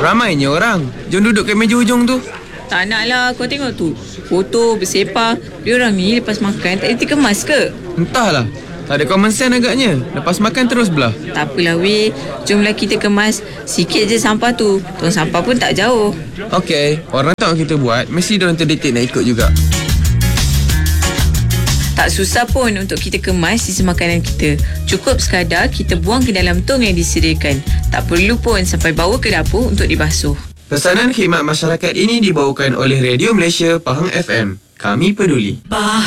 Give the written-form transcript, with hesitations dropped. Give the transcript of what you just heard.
Ramainya orang. Jom duduk kat meja hujung tu. Tak nak lah, kau tengok tu. Foto bersepah. Diorang ni lepas makan tak boleh kemas ke? Entahlah. Tak ada common sense agaknya. Lepas makan terus belah. Tak apalah weh. Jomlah kita kemas sikit je sampah tu. Tong sampah pun tak jauh. Okey, orang tahu kita buat, mesti diorang terdetik nak ikut juga. Tak susah pun untuk kita kemas sisa makanan kita. Cukup sekadar kita buang ke dalam tong yang disediakan. Tak perlu pun sampai bawa ke dapur untuk dibasuh. Pesanan khidmat masyarakat ini dibawakan oleh Radio Malaysia Pahang FM. Kami peduli.